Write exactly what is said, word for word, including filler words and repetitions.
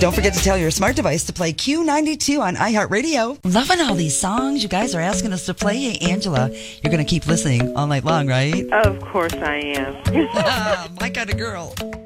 Don't forget to tell your smart device to play Q ninety-two on iHeartRadio. Loving all these songs you guys are asking us to play. Hey, Angela, you're going to keep listening all night long, right? Of course I am. My kind of girl.